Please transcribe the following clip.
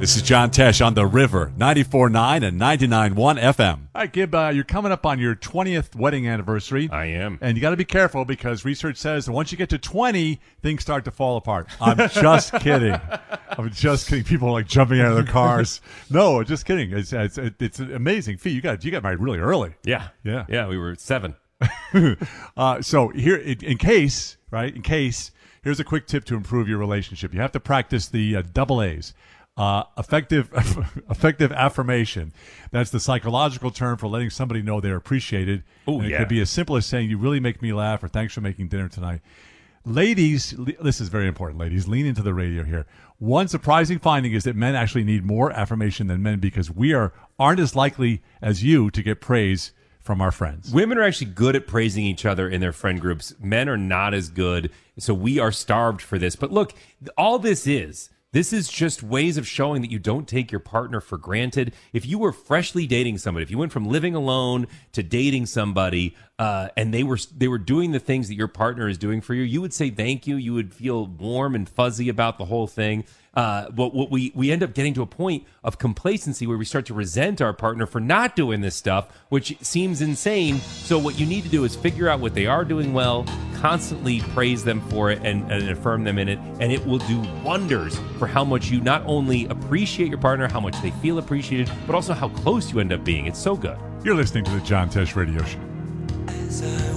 This is John Tesh on The River, 94.9 and 99.1 FM. All right, Gib, you're coming up on your 20th wedding anniversary. I am. And you got to be careful because research says that once you get to 20, things start to fall apart. I'm just kidding. I'm just kidding. People are like jumping out of their cars. No, just kidding. It's an amazing feat. You got married really early. Yeah. We were 7. So here, in case, here's a quick tip to improve your relationship. You have to practice the double A's. Effective affirmation. That's the psychological term for letting somebody know they're appreciated. Oh, It could be as simple as saying, "You really make me laugh," or "Thanks for making dinner tonight." Ladies, this is very important. Ladies, lean into the radio here. One surprising finding is that men actually need more affirmation than men because we aren't as likely as you to get praise from our friends. Women are actually good at praising each other in their friend groups. Men are not as good, so we are starved for this. But look, all this is just ways of showing that you don't take your partner for granted. If you were freshly dating somebody, if you went from living alone to dating somebody, and they were doing the things that your partner is doing for you, you would say thank you. You would feel warm and fuzzy about the whole thing. But what we end up getting to a point of complacency where we start to resent our partner for not doing this stuff, which seems insane. So what you need to do is figure out what they are doing well, constantly praise them for it and affirm them in it, and it will do wonders for how much you not only appreciate your partner, how much they feel appreciated, but also how close you end up being. It's so good. You're listening to the John Tesh Radio Show. As I